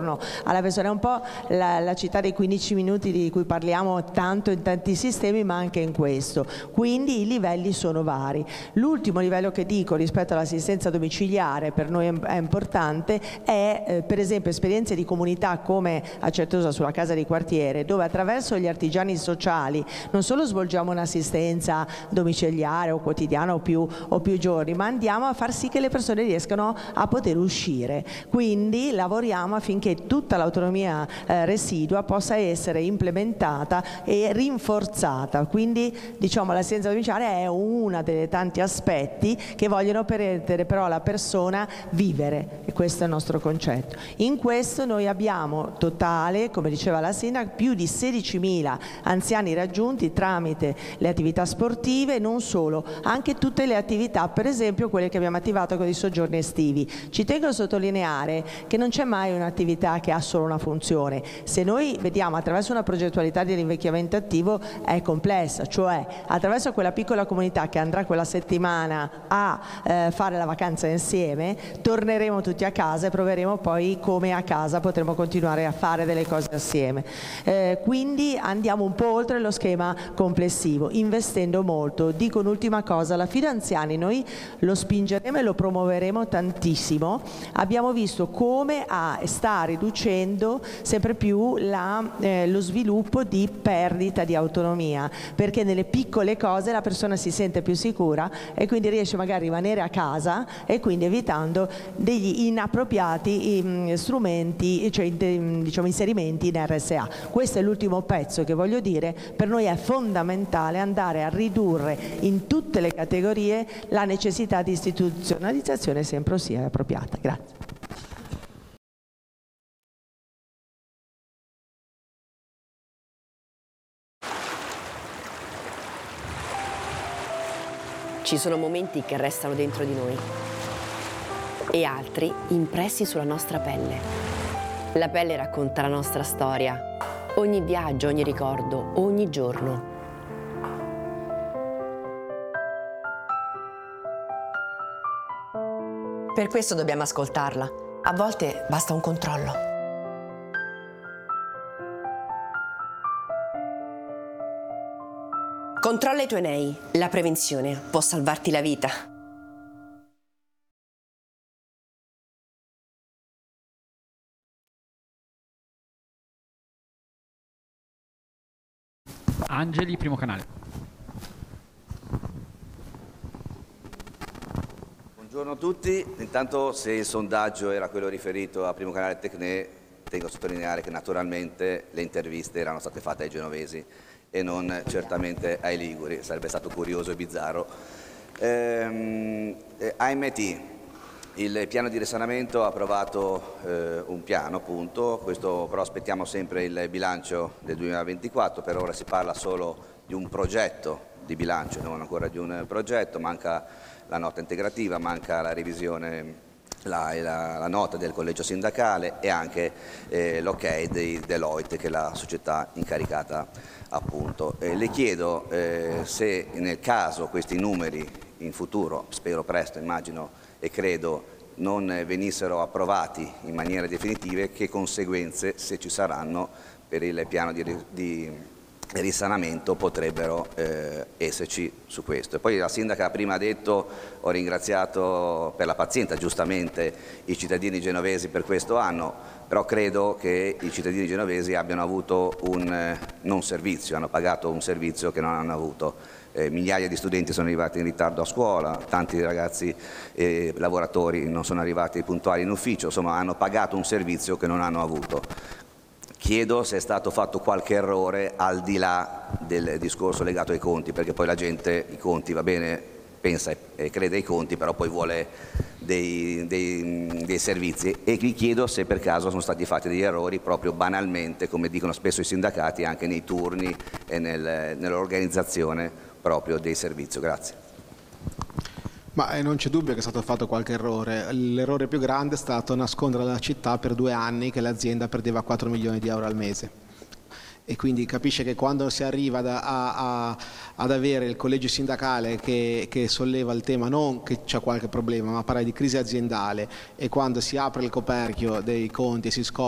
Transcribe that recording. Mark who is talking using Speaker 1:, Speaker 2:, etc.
Speaker 1: giorno alla persona. È un po' la città dei 15 minuti di cui parliamo tanto in tanti sistemi, ma anche in questo. Quindi i livelli sono vari. L'ultimo livello che dico rispetto all'assistenza domiciliare, per noi è importante, è per esempio esperienze di comunità come a Certosa sulla casa di quartiere, dove attraverso gli artigiani sociali non solo svolgiamo un'assistenza domiciliare o quotidiana o più giorni, ma andiamo a far sì che le persone riescano a poter uscire. Quindi lavoriamo affinché tutta l'autonomia residua possa essere implementata e rinforzata. Quindi diciamo l'assistenza domiciliare è una delle tanti aspetti che vogliono permettere però alla persona vivere, e questo è il nostro concetto. In questo noi abbiamo totale, come diceva la Sindaca, più di 16.000 anziani raggiunti tramite le attività sportive, non solo, anche tutte le attività, per esempio quelle che abbiamo attivato con i soggiorni estivi. Ci tengo a sottolineare che non c'è mai un'attività che ha solo una funzione. Se noi vediamo attraverso una progettualità dell'invecchiamento attivo è complessa, cioè attraverso quella piccola comunità che andrà quella settimana a fare la vacanza insieme, torneremo tutti a casa e proveremo poi come a casa potremo continuare a fare delle cose assieme. Quindi andiamo un po' oltre lo schema complessivo, investendo molto. Dico un'ultima cosa, l'affido anziani noi lo spingeremo e lo promuoveremo tantissimo. Abbiamo visto come sta riducendo sempre più lo sviluppo di perdita di autonomia, perché nelle piccole cose la persona si sente più sicura e quindi riesce magari a rimanere a casa, e quindi evitando degli inappropriati strumenti, cioè diciamo inserimenti in RSA. Questo è l'ultimo pezzo che voglio dire. Per noi è fondamentale andare a ridurre in tutte le categorie la necessità di istituzionalizzazione sempre sia appropriata. Grazie.
Speaker 2: Ci sono momenti che restano dentro di noi e altri impressi sulla nostra pelle. La pelle racconta la nostra storia, ogni viaggio, ogni ricordo, ogni giorno. Per questo dobbiamo ascoltarla. A volte basta un controllo. Controlla i tuoi nei. La prevenzione può salvarti la vita.
Speaker 3: Angeli, primo canale.
Speaker 4: Buongiorno a tutti. Intanto, se il sondaggio era quello riferito a primo canale Tecne, tengo a sottolineare che naturalmente le interviste erano state fatte ai genovesi e non certamente ai liguri, sarebbe stato curioso e bizzarro. AMT, il piano di risanamento ha approvato un piano, appunto, questo però aspettiamo sempre il bilancio del 2024, per ora si parla solo di un progetto di bilancio, non ancora di un progetto, manca la nota integrativa, manca la revisione, la nota del collegio sindacale e anche l'ok di Deloitte, che è la società incaricata appunto. Le chiedo se nel caso questi numeri in futuro, spero presto, immagino e credo, non venissero approvati in maniera definitiva, che conseguenze, se ci saranno, per il piano di risanamento potrebbero esserci su questo. E poi la Sindaca prima ha detto, ho ringraziato per la pazienza giustamente i cittadini genovesi per questo anno, però credo che i cittadini genovesi abbiano avuto un non servizio, hanno pagato un servizio che non hanno avuto. Migliaia di studenti sono arrivati in ritardo a scuola, tanti ragazzi e lavoratori non sono arrivati puntuali in ufficio, insomma hanno pagato un servizio che non hanno avuto. Chiedo se è stato fatto qualche errore al di là del discorso legato ai conti, perché poi la gente i conti, va bene, pensa e crede ai conti, però poi vuole dei servizi, e vi chiedo se per caso sono stati fatti degli errori proprio banalmente, come dicono spesso i sindacati, anche nei turni e nell'organizzazione proprio dei servizi. Grazie.
Speaker 5: Ma non c'è dubbio che è stato fatto qualche errore. L'errore più grande è stato nascondere alla città per 2 anni che l'azienda perdeva 4 milioni di euro al mese. E quindi capisce che quando si arriva ad avere il collegio sindacale che solleva il tema, non che c'è qualche problema, ma parla di crisi aziendale, e quando si apre il coperchio dei conti e si scopre